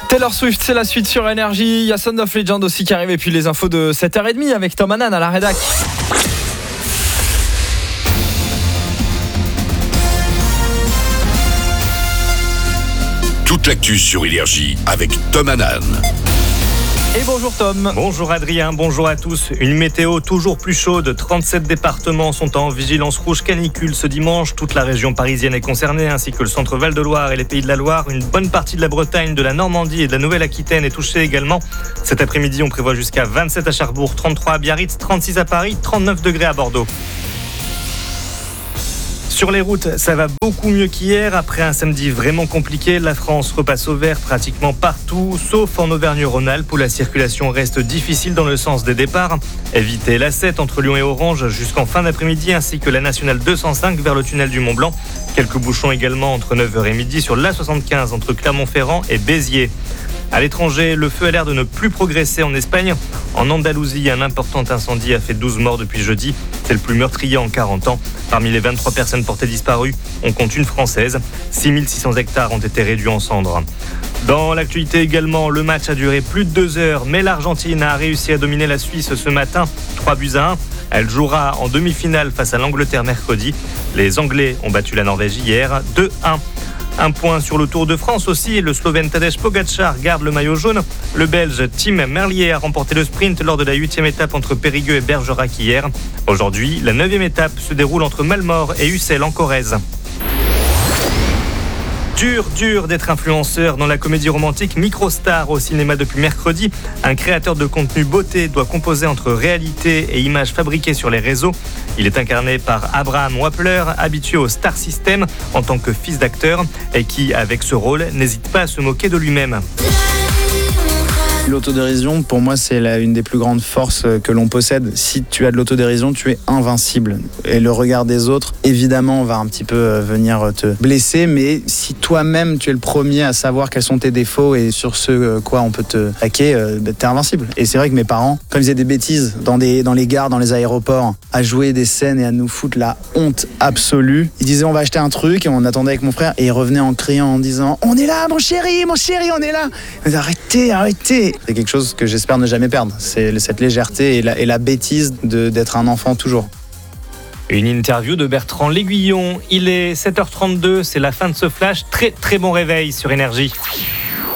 Taylor Swift, c'est la suite sur Énergie. Il y a Sound of Legend aussi qui arrive. Et puis les infos de 7h30 avec Tom Hanan à la rédac. Toute l'actu sur Énergie avec Tom Hanan. Et bonjour Tom. Bonjour Adrien, bonjour à tous. Une météo toujours plus chaude. 37 départements sont en vigilance rouge canicule ce dimanche. Toute la région parisienne est concernée, ainsi que le centre Val-de-Loire et les Pays de la Loire. Une bonne partie de la Bretagne, de la Normandie et de la Nouvelle-Aquitaine est touchée également. Cet après-midi, on prévoit jusqu'à 27 à Cherbourg, 33 à Biarritz, 36 à Paris, 39 degrés à Bordeaux. Sur les routes, ça va beaucoup mieux qu'hier. Après un samedi vraiment compliqué, la France repasse au vert pratiquement partout, sauf en Auvergne-Rhône-Alpes où la circulation reste difficile dans le sens des départs. Évitez l'A7 entre Lyon et Orange jusqu'en fin d'après-midi, ainsi que la nationale 205 vers le tunnel du Mont-Blanc. Quelques bouchons également entre 9h et midi sur l'A75 entre Clermont-Ferrand et Béziers. À l'étranger, le feu a l'air de ne plus progresser en Espagne. En Andalousie, un important incendie a fait 12 morts depuis jeudi. C'est le plus meurtrier en 40 ans. Parmi les 23 personnes portées disparues, on compte une française. 6600 hectares ont été réduits en cendres. Dans l'actualité également, le match a duré plus de 2 heures, mais l'Argentine a réussi à dominer la Suisse ce matin, 3-1. Elle jouera en demi-finale face à l'Angleterre mercredi. Les Anglais ont battu la Norvège hier, 2-1. Un point sur le Tour de France aussi, le Slovène Tadej Pogačar garde le maillot jaune. Le Belge Tim Merlier a remporté le sprint lors de la 8e étape entre Périgueux et Bergerac hier. Aujourd'hui, la 9e étape se déroule entre Malmort et Ussel en Corrèze. Dur d'être influenceur dans la comédie romantique Microstar au cinéma depuis mercredi. Un créateur de contenu beauté doit composer entre réalité et images fabriquées sur les réseaux. Il est incarné par Abraham Wappler, habitué au Star System en tant que fils d'acteur et qui, avec ce rôle, n'hésite pas à se moquer de lui-même. L'autodérision, pour moi, c'est une des plus grandes forces que l'on possède. Si tu as de l'autodérision, tu es invincible. Et le regard des autres, évidemment, va un petit peu venir te blesser. Mais si toi-même, tu es le premier à savoir quels sont tes défauts et sur ce quoi on peut te hacker, t'es invincible. Et c'est vrai que mes parents, quand ils faisaient des bêtises dans les gares, dans les aéroports, à jouer des scènes et à nous foutre la honte absolue, ils disaient on va acheter un truc et on attendait avec mon frère et ils revenaient en criant en disant on est là, mon chéri, on est là. Mais arrêtez. C'est quelque chose que j'espère ne jamais perdre. C'est cette légèreté et la bêtise d'être un enfant toujours. Une interview de Bertrand L'Aiguillon. Il est 7h32, c'est la fin de ce flash. Très bon réveil sur Énergie.